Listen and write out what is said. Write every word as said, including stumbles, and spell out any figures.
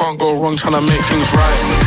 can't go wrong trying to make things right.